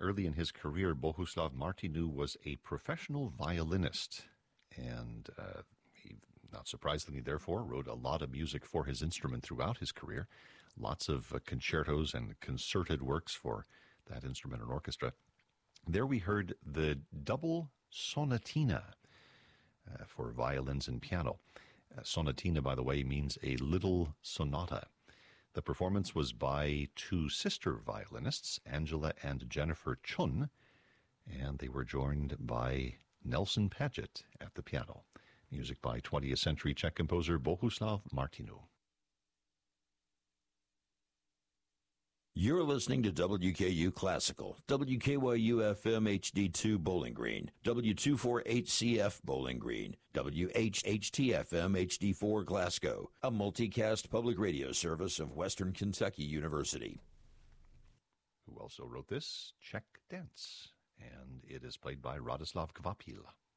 Early in his career, Bohuslav Martinu was a professional violinist, and he, not surprisingly, therefore, wrote a lot of music for his instrument throughout his career. Lots of concertos and concerted works for that instrument and orchestra. There we heard the double sonatina for violins and piano. Sonatina, by the way, means a little sonata. The performance was by two sister violinists, Angela and Jennifer Chun, and they were joined by Nelson Paget at the piano. Music by 20th century Czech composer Bohuslav Martinu. You're listening to WKU Classical, WKYU-FM HD2 Bowling Green, W248CF Bowling Green, WHHT-FM HD4 Glasgow, a multicast public radio service of Western Kentucky University. Who also wrote this? Czech Dance, and it is played by Radoslav Kvapil.